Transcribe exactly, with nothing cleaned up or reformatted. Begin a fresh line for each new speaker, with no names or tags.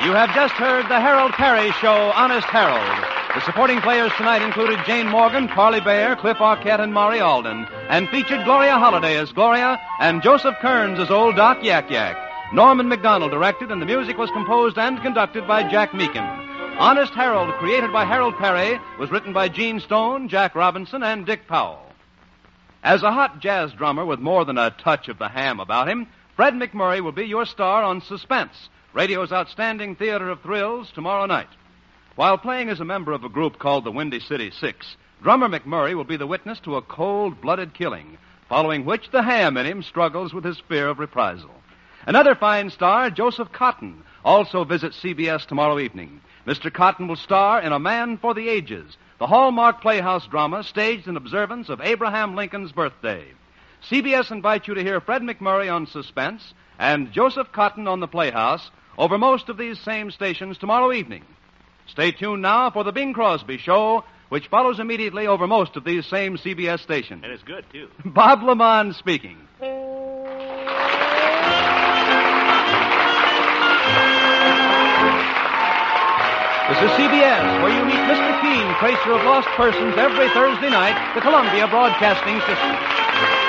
You have just heard the Harold Perry Show, Honest Harold. The supporting players tonight included Jane Morgan, Parley Bear, Cliff Arquette, and Maury Alden, and featured Gloria Holliday as Gloria and Joseph Kearns as Old Doc Yak Yak. Norman McDonald directed, and the music was composed and conducted by Jack Meakin. Honest Harold, created by Harold Perry, was written by Gene Stone, Jack Robinson, and Dick Powell. As a hot jazz drummer with more than a touch of the ham about him, Fred McMurray will be your star on Suspense, radio's outstanding theater of thrills, tomorrow night. While playing as a member of a group called the Windy City Six, drummer McMurray will be the witness to a cold-blooded killing, following which the ham in him struggles with his fear of reprisal. Another fine star, Joseph Cotton, also visits C B S tomorrow evening. Mister Cotton will star in A Man for the Ages, the Hallmark Playhouse drama staged in observance of Abraham Lincoln's birthday. C B S invites you to hear Fred McMurray on Suspense and Joseph Cotton on the Playhouse over most of these same stations tomorrow evening. Stay tuned now for the Bing Crosby Show, which follows immediately over most of these same C B S stations.
And it's good, too.
Bob Lamont speaking. This is C B S, where you meet Mister Keene, tracer of lost persons, every Thursday night, the Columbia Broadcasting System.